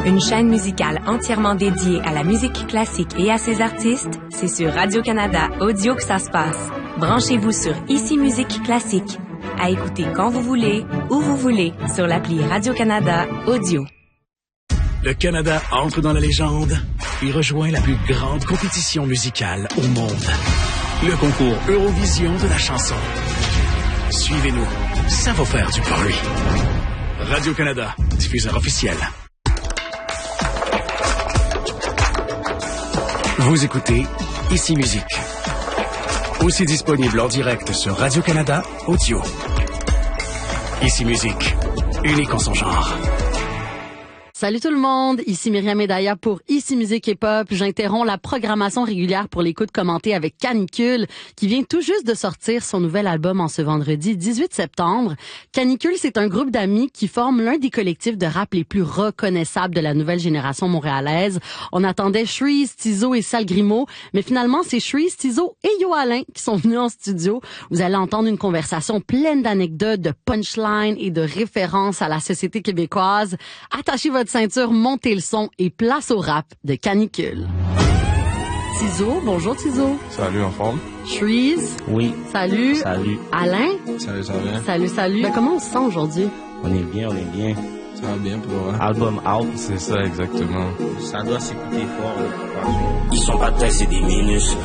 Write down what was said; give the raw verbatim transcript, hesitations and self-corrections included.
Une chaîne musicale entièrement dédiée à la musique classique et à ses artistes, c'est sur Radio-Canada Audio que ça se passe. Branchez-vous sur Ici Musique Classique. À écouter quand vous voulez, où vous voulez, sur l'appli Radio-Canada Audio. Le Canada entre dans la légende et rejoint la plus grande compétition musicale au monde. Le concours Eurovision de la chanson. Suivez-nous, ça va faire du bruit. Radio-Canada, diffuseur officiel. Vous écoutez Ici Musique. Aussi disponible en direct sur Radio-Canada Audio. Ici Musique, unique en son genre. Salut tout le monde, ici Myriam Medaya pour Ici Musique et Pop. J'interromps la programmation régulière pour l'écoute commentée avec Canicule, qui vient tout juste de sortir son nouvel album en ce vendredi dix-huit septembre. Canicule, c'est un groupe d'amis qui forment l'un des collectifs de rap les plus reconnaissables de la nouvelle génération montréalaise. On attendait Shreeze, Tizo et Sal Grimaud, mais finalement c'est Shreeze, Tizo et Yo Alain qui sont venus en studio. Vous allez entendre une conversation pleine d'anecdotes, de punchlines et de références à la société québécoise. Attachez votre ceinture, montez le son et place au rap de Canicule. Tizo, bonjour Tizo. Salut, en forme? Shreeze. Oui. Salut. Salut. Alain. Salut, ça va bien? Salut, salut. Ben, comment on se sent aujourd'hui? On est bien, on est bien. Ça va bien pour vrai. Album out. C'est ça, exactement. Ça doit s'écouter fort. Ils sont pas très, c'est des minus.